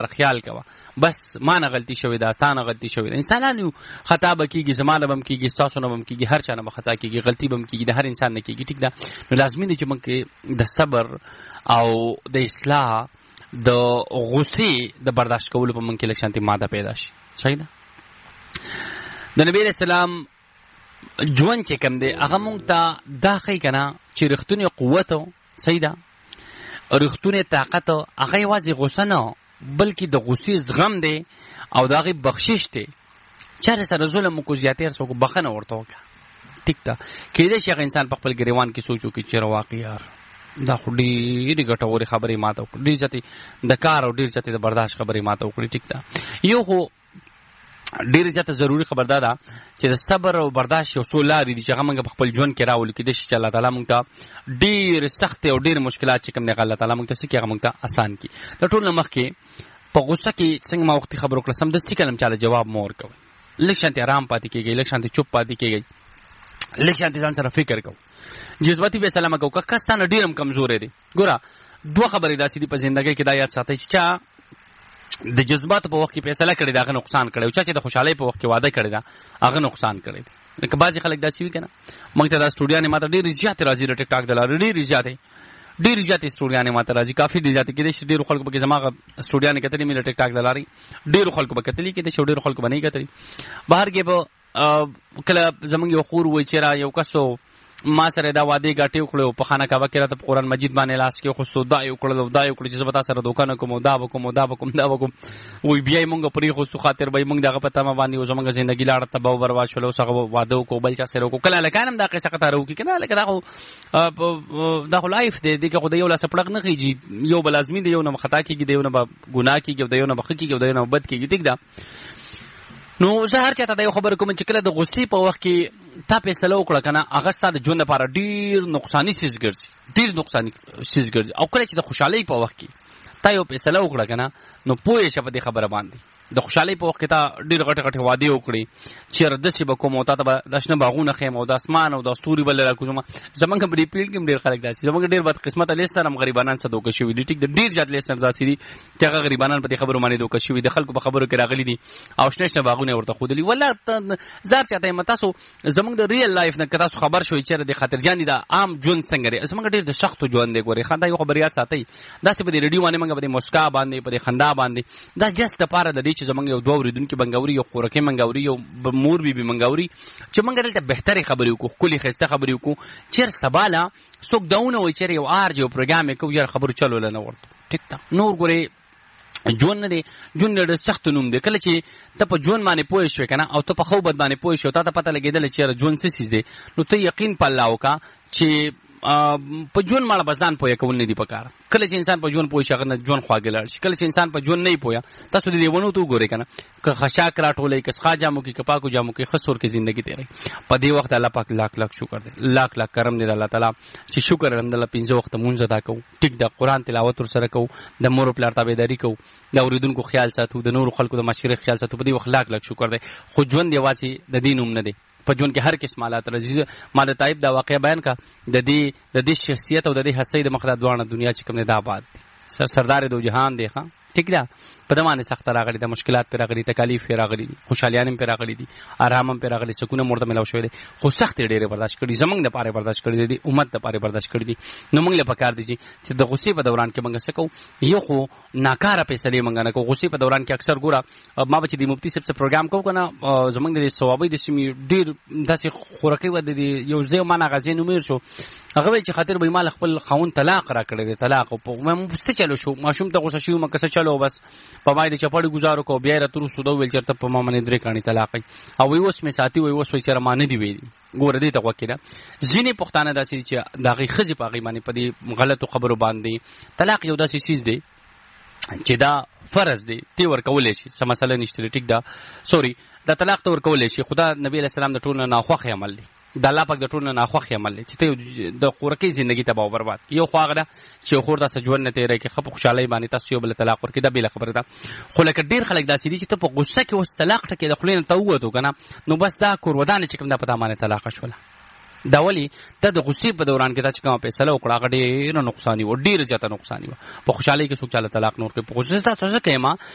سره خیال کوه بس ما نه غلطي شوې ده تا نه غلطي شوې ده. انسانان یو خطا به کېږي زما نه به هم کېږي ستاسو نه به هم کېږي هر چا نه به خطا کېږي غلطي به هم کېږي د هر انسان نه کېږي ټیک ده. نو لازمي دی چې موږ کې د صبر او د اصلاح د غصې د برداشت کولو په موږ کې لږ شانتي ماده پیدا شي. صحیح ده. د نبی علیه السلام ژوند چې کوم دی هغه موږ ته دا ښیي که نه چې رښتونې قوت و صحیح ده رښتونې طاقت هغه یوازې غصه نه بلکې د غصې زغم دی او د هغې بخشش دی. چا سره ظلم وکړو زیاتې هر څوک بخښنه ورته وکړه ټیک ده. کېدای شي هغه انسان په خپل ګریوان کې سوچ وکړي چې واقع یار دا خو ډېرې ګټورې خبرې ما ته وکړي ډېر زیاتې د کار او ډېر زیاتې د برداشت خبرې ما ته وکړي ټیک ده. یو خو ډېر زیاته ضروري خبر دا ده چې د صبر او برداشت یو څو لارې دي چې هغه موږ په خپل ژوند کې راولو کېدای شي چې الله تعالی موږ ته ډېر سختې او ډېر مشکلات چې کوم دی الله تعالی موږ ته څه کړي هغه موږ ته اسان کړي. د ټول نه مخکې په غوسه کې څنګه ما وختي خبر وکړه سمدستي کلم چاله جواب مه ورکوئ. لږ شانتې ارام پاتې کېږئ لږ شانتې چوپ پاتې کېږئ لږ شانتې ځان سره فکر کوو جذباتي فیصله مه کوو که کس تا نه ډېر هم کمزوری دی. ګوره دوه خبرې داسې دي په زندګۍ کې دا یاد ساتئ چې چا د جذباتو په وخت کې فیصله کړې ده هغه نقصان کړی او چا چې د خوشحالۍ په وخت کې واده کړی ده هغه نقصان کړی دی. لکه بعضې خلک داسې وي که نه موږ ته دا سټوډیانې ما ته ډېرې زیاتې راځي د ټیک ټاک د لارې ډېرې زیاتې سټوډیانې ما ته راځي کافي ډېرې زیاتې کېدای شي ډېرو خلکو پکې زما هغه سټوډیانې کتلي مې د ټیک ټاک د لارې ډېرو خلکو به کتلي کېدای شي او ډېرو خلکو به نه یې کتلي. بهر کې به کله زموږ یو خور وایي چې را یو کس ما سره دا واده ګټې وکړې او په خانه کعبه کې راته په قرآن مجید باندې لاس کې خو دا یې وکړل او دا یې وکړل چې زه به تا سره دوکه نه کوم او دا به کوم او دا به کوم دا به کوم وایي بیا یې مونږ پرېښودو خاطر به یې مونږ د هغه په تمه باندې اوس زموږ زندګي لاړه تباه او برباد شوله اوس هغه واده وکړو بل چا سره وکړو. کله هلکان هم دا قصه قطاره وکړي که نه هلکه دا خو لایف دی دې کې خو د یو لاسه پړق نه خېږي یو به لازمي دی یو نه به خطا کېږي د یو نه به ګناه کېږي او د یو نه به ښه کېږي او د یو نه به بد کېږي ټیک ده. نو زه هر چاته دا یو خبره کوم چې کله د غصې په وخت کې تا فیصله وکړه که نه هغه ستا د ژوند لپاره ډېر نقصاني څیز ګرځي او کله چې د خوشحالۍ په وخت کې تا یو فیصله وکړه که نه نو پوه شه په دې خبره باندې د خوشحالۍ په وخت کې تا ډېر غټې غټې وعدې وکړې چې داسې به کوم او تا ته به د شنه باغونه ښیم او د اسمان او د ستوري به لره کوم. زموږ په دې فیلډ کې هم ډېر خلک داسې زموږ ډېر بدقسمته لیسنر هم غریبانان څه دوکه شوي دي ټیک د ډېر زیات لیسنر داسې دي چې هغه غریبانان په دې خبرو باندې دوکه شوي د خلکو په خبرو کې راغلي دي او شنه شنه باغونه ورته ښودلي. والله زار چاته یم تاسو زموږ د ریل لایف نه که تاسو خبر شوئ چېرې د خاطرجان دي د عام ژوند څنګه دی زموږ ډېر د سختو ژوند دی. ګورئ ښه دا یو خبر یاد ساتئ داسې په دې ریډیو باندې موږ په دې مسکا باندې په دې خندا باندې دا جست دپاره د دې چې زموږ یو دوه اورېدونکي منګوري یو خورکې منګوري یو مور بیبي منګوري چې موږ دلته بهترې خبرې وکړو ښکلې ښایسته خبرې وکړو چېر سبا له څوک دونه وایي چېرې یو آرج یو پروګرام یې کوو یار خبرو چلو له نه ورته ټیک ده. نور ګورې ژوند نه دی ژوند ډېر سخت نوم دی. کله چې ته په ژوند باندې پوه شوې که نه او ته په ښو بد باندې پوه شوې تا ته پته لګېدله چې یاره ژوند څه څیز دی نو ته یقین په الله وکړه چې په ژوند ماړه به ځان پوهه کول نه دي پکار. کله چې انسان په ژوند پوه شي هغه نه ژوند خواږه لاړ شي. کله چې انسان په ژوند نه وي پوهه تاسو د دې ونو ته وګورئ که نه که خشاک راټولئ که څښا جامو کې که پاکو جامو کې ښه سور کې زندګي تېروئ. په دې وخت الله پاک لاک لاک شکر دی لاک لاک کرم دی د الله تعالی چې شکر الحمدلله 15 وخته مونځ ادا کوو ټیک ده قرآن تلاوت ورسره کوو د مور پلار تابعداري کوو د اورېدونکو خیال ساتو د نورو خلکو د مشورې خیال ساتو. په دې وخت لاک لاک شکر دی. خو ژوند یوازې د دې نوم نه دی په ژوند کې هر قسم حالات راځي. ما د طایب دا واقعه بیان کا د دې شخصیت او د دې هستۍ د مخ را دوانه دنیا چې کوم نه دا آباد سردار دو جهان دی ښه ټیک ده. په دې باندې سخت راغلي د مشکلات پر راغلي تکالیف پر راغلي خوشحالیان پر راغلي دي آرام هم پر راغلي سکون مرته ملو شوی دی خو سخت ډېرې برداشت کړي زمونږ د پاره برداشت کړي دي امت د پاره برداشت کړي دي. نو موږ له پکار دي چې د غصې په دوران کې موږ څه کوو یو خو ناکاره فیصلې موږ نه کوو. غصې په دوران کې اکثر ګوره ما به چې د مفتي صاحب څخه پروګرام کوو که نه زمونږ د ثوابۍ د سیمې ډېر داسې خورکۍ وه د یو ځای ما نه هغه ځای نومېر شو هغه وایي چې خاطر به یې ما خپل خاوند طلاق را کړی دی طلاق څه چلو شو ماشوم ته غوسه شوي که څه چلو بس په ما د چپړې ګزار وکړو بیا یې راته وروسته ده وویل چېرته په ما باندې 3 کاڼي طلاق وي او وایي اوس مې ساتي وایي اوس وایي چېره ما نه دي ویلي. ګوره دې ته غوږ کېده ځینې پښتانه داسې دي چې د هغې ښځې په هغې باندې په دې غلطو خبرو باندې طلاق یو داسې څیز دی چې دا فرض دی ته ورکولی شي څه مسله نشته دی ټیک ده سوري دا طلاق ته ورکولی شي خو دا نبي علیه السلام د ټول نه ناخوښې عمل دی د الله پاک د ټول نه ناخوښې عمل دی چې ته د خورکۍ زندګي تباه او برباد کړي. یو خو هغه ده چې یو خور تاسو ژوند نه تېری کړي ښه په خوشحالۍ باندې تاسو یو بل طلاق ورکړي دا بېله خبره ده. خو لکه ډېر خلک داسې دي چې ته په غصه کې اوس طلاق ټکې د خولې نه ته ووتو که نه نو بس دا کور ودانې چې کوم دا په تا باندې طلاقه شوله. دا ولې ته د غصې په دوران کې دا چې کومه فیصله وکړه هغه ډېره نقصاني وه ډېره زیاته نقصاني وه. په خوشحالۍ کې څوک چاله طلاق نه ورکوي په غصې تاسو څه کوې ما